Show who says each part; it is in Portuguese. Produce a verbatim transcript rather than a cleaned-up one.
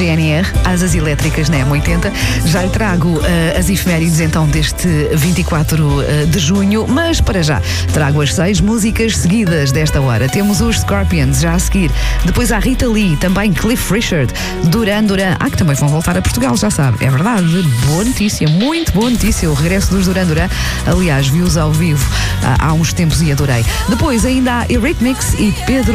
Speaker 1: G N R, Asas Elétricas na M oitenta. Já lhe trago uh, as efemérides então deste vinte e quatro de junho, mas para já trago as seis músicas seguidas desta hora. Temos os Scorpions já a seguir, depois a Rita Lee, também Cliff Richard, Duran Duran, ah, que também vão voltar a Portugal, já sabe, é verdade, boa notícia, muito boa notícia, o regresso dos Duran Duran, aliás, vi-os ao vivo uh, há uns tempos e adorei. Depois ainda há Eurythmics e Pedro